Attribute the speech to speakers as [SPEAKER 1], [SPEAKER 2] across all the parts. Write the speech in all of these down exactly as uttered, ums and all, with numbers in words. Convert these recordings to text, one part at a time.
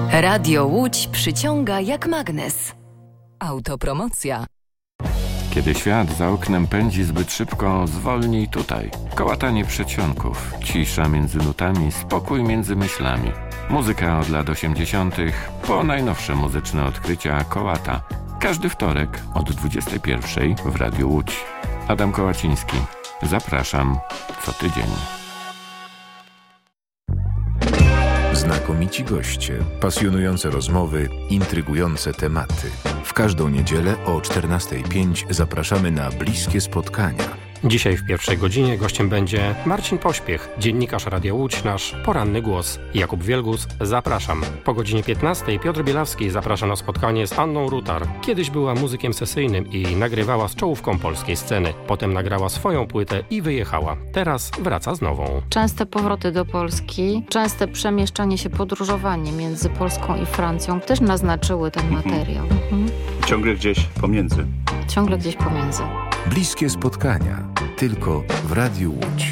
[SPEAKER 1] Radio Łódź przyciąga jak magnes.
[SPEAKER 2] Autopromocja.
[SPEAKER 3] Kiedy świat za oknem pędzi zbyt szybko, zwolnij tutaj. Kołatanie przedsionków, cisza między nutami, spokój między myślami. Muzyka od lat osiemdziesiątych po najnowsze muzyczne odkrycia Kołata. Każdy wtorek od dwudziestej pierwszej w Radiu Łódź. Adam Kołaciński. Zapraszam co tydzień.
[SPEAKER 4] Znakomici goście, pasjonujące rozmowy, intrygujące tematy. W każdą niedzielę o czternastej pięć zapraszamy na bliskie spotkania.
[SPEAKER 5] Dzisiaj w pierwszej godzinie gościem będzie Marcin Pośpiech, dziennikarz Radia Łódź, nasz poranny głos. Jakub Wielgus, zapraszam. Po godzinie piętnastej Piotr Bielawski zaprasza na spotkanie z Anną Rutar. Kiedyś była muzykiem sesyjnym i nagrywała z czołówką polskiej sceny. Potem nagrała swoją płytę i wyjechała. Teraz wraca z nową.
[SPEAKER 6] Częste powroty do Polski, częste przemieszczanie się, podróżowanie między Polską i Francją też naznaczyły ten materiał. Mhm.
[SPEAKER 7] Ciągle gdzieś pomiędzy.
[SPEAKER 6] Ciągle gdzieś pomiędzy.
[SPEAKER 4] Bliskie spotkania. Tylko w Radiu Łódź.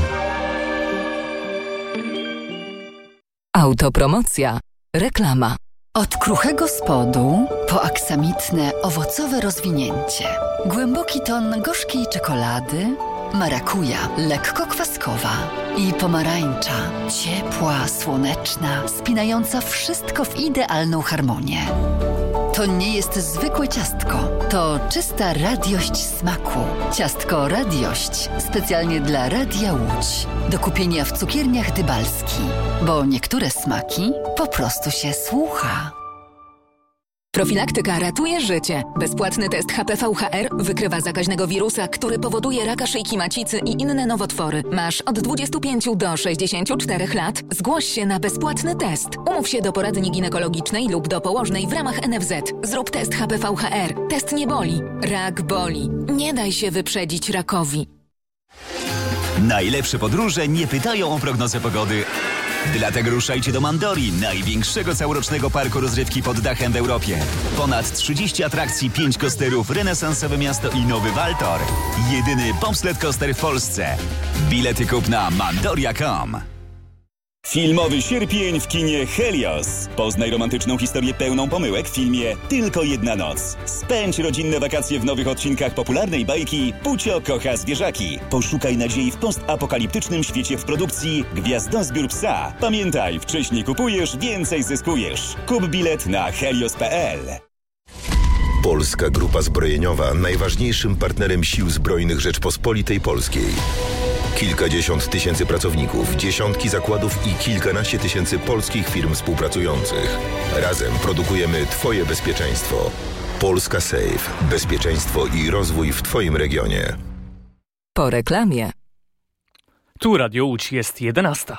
[SPEAKER 2] Autopromocja. Reklama.
[SPEAKER 1] Od kruchego spodu po aksamitne, owocowe rozwinięcie. Głęboki ton gorzkiej czekolady, marakuja, lekko kwaskowa i pomarańcza, ciepła, słoneczna, spinająca wszystko w idealną harmonię. To nie jest zwykłe ciastko, to czysta radiość smaku. Ciastko Radiość, specjalnie dla Radia Łódź. Do kupienia w cukierniach Dybalski, bo niektóre smaki po prostu się słucha.
[SPEAKER 2] Profilaktyka ratuje życie. Bezpłatny test H P V H R wykrywa zakaźnego wirusa, który powoduje raka szyjki macicy i inne nowotwory. Masz od dwudziestu pięciu do sześćdziesięciu czterech lat. Zgłoś się na bezpłatny test. Umów się do poradni ginekologicznej lub do położnej w ramach N F Z. Zrób test H P V H R. Test nie boli. Rak boli. Nie daj się wyprzedzić rakowi.
[SPEAKER 8] Najlepsze podróże nie pytają o prognozę pogody. Dlatego ruszajcie do Mandori, największego całorocznego parku rozrywki pod dachem w Europie. Ponad trzydzieści atrakcji, pięć coasterów, renesansowe miasto i nowy Waltor. Jedyny bobsled coaster w Polsce. Bilety kup na mandoria kropka com.
[SPEAKER 9] Filmowy sierpień w kinie Helios. Poznaj romantyczną historię pełną pomyłek w filmie Tylko jedna noc. Spędź rodzinne wakacje w nowych odcinkach popularnej bajki Pucio kocha zwierzaki. Poszukaj nadziei w postapokaliptycznym świecie w produkcji Gwiazdozbiór psa. Pamiętaj, wcześniej kupujesz, więcej zyskujesz. Kup bilet na helios kropka p l.
[SPEAKER 10] Polska Grupa Zbrojeniowa, najważniejszym partnerem Sił Zbrojnych Rzeczpospolitej Polskiej. Kilkadziesiąt tysięcy pracowników, dziesiątki zakładów i kilkanaście tysięcy polskich firm współpracujących. Razem produkujemy Twoje bezpieczeństwo. Polska Safe. Bezpieczeństwo i rozwój w Twoim regionie.
[SPEAKER 2] Po reklamie.
[SPEAKER 11] Tu Radio Łódź, jest jedenasta.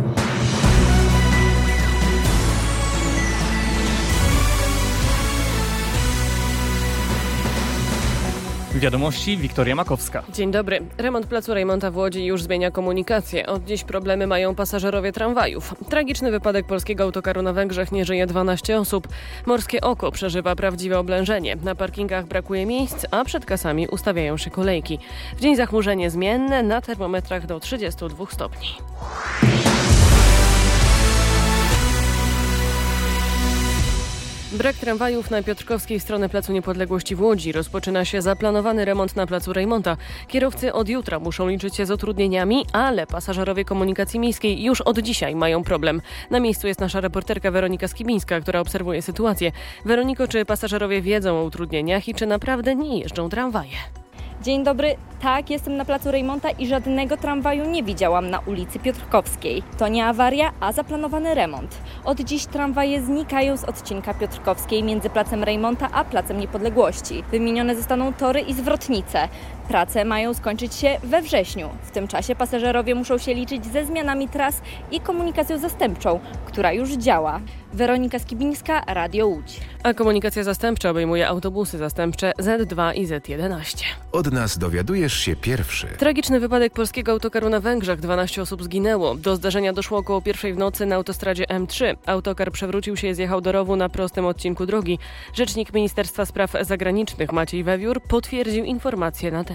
[SPEAKER 11] Wiadomości, Wiktoria Makowska.
[SPEAKER 12] Dzień dobry. Remont placu Rejmonta w Łodzi już zmienia komunikację. Od dziś problemy mają pasażerowie tramwajów. Tragiczny wypadek polskiego autokaru na Węgrzech, nie żyje dwanaście osób. Morskie Oko przeżywa prawdziwe oblężenie. Na parkingach brakuje miejsc, a przed kasami ustawiają się kolejki. W dzień zachmurzenie zmienne, na termometrach do trzydziestu dwóch stopni. Brak tramwajów na Piotrkowskiej w stronę Placu Niepodległości w Łodzi. Rozpoczyna się zaplanowany remont na placu Rejmonta. Kierowcy od jutra muszą liczyć się z utrudnieniami, ale pasażerowie komunikacji miejskiej już od dzisiaj mają problem. Na miejscu jest nasza reporterka Weronika Skibińska, która obserwuje sytuację. Weroniko, czy pasażerowie wiedzą o utrudnieniach i czy naprawdę nie jeżdżą tramwaje?
[SPEAKER 13] Dzień dobry. Tak, jestem na placu Rejmonta i żadnego tramwaju nie widziałam na ulicy Piotrkowskiej. To nie awaria, a zaplanowany remont. Od dziś tramwaje znikają z odcinka Piotrkowskiej między placem Rejmonta a placem Niepodległości. Wymienione zostaną tory i zwrotnice. Prace mają skończyć się we wrześniu. W tym czasie pasażerowie muszą się liczyć ze zmianami tras i komunikacją zastępczą, która już działa. Weronika Skibińska, Radio Łódź.
[SPEAKER 12] A komunikacja zastępcza obejmuje autobusy zastępcze Z dwa i Z jedenaście.
[SPEAKER 4] Od nas dowiadujesz się pierwszy.
[SPEAKER 12] Tragiczny wypadek polskiego autokaru na Węgrzech. dwanaście osób zginęło. Do zdarzenia doszło około pierwszej w nocy na autostradzie M trzy. Autokar przewrócił się i zjechał do rowu na prostym odcinku drogi. Rzecznik Ministerstwa Spraw Zagranicznych Maciej Wewiór potwierdził informacje na temat.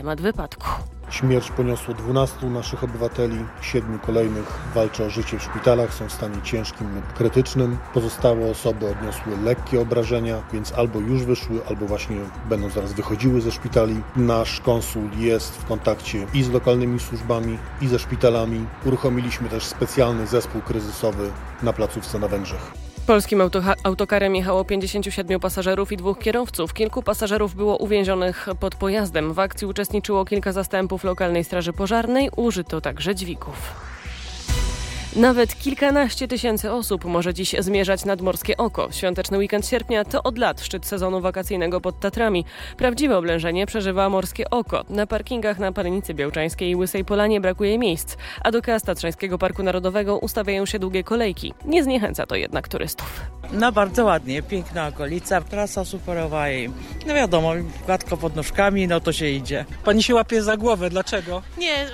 [SPEAKER 12] temat wypadku.
[SPEAKER 14] Śmierć poniosło dwunastu naszych obywateli, siedmiu kolejnych walczy o życie w szpitalach, są w stanie ciężkim lub krytycznym. Pozostałe osoby odniosły lekkie obrażenia, więc albo już wyszły, albo właśnie będą zaraz wychodziły ze szpitali. Nasz konsul jest w kontakcie i z lokalnymi służbami, i ze szpitalami. Uruchomiliśmy też specjalny zespół kryzysowy na placówce na Węgrzech.
[SPEAKER 12] Polskim autoha- autokarem jechało pięćdziesięciu siedmiu pasażerów i dwóch kierowców. Kilku pasażerów było uwięzionych pod pojazdem. W akcji uczestniczyło kilka zastępów lokalnej straży pożarnej. Użyto także dźwigów. Nawet kilkanaście tysięcy osób może dziś zmierzać nad Morskie Oko. Świąteczny weekend sierpnia to od lat szczyt sezonu wakacyjnego pod Tatrami. Prawdziwe oblężenie przeżywa Morskie Oko. Na parkingach na Palenicy Białczańskiej i Łysej Polanie brakuje miejsc, a do kaz Tatrzańskiego Parku Narodowego ustawiają się długie kolejki. Nie zniechęca to jednak turystów.
[SPEAKER 15] No bardzo ładnie, piękna okolica, trasa superowa i no wiadomo, gładko pod nóżkami, no to się idzie.
[SPEAKER 16] Pani się łapie za głowę, dlaczego?
[SPEAKER 15] Nie,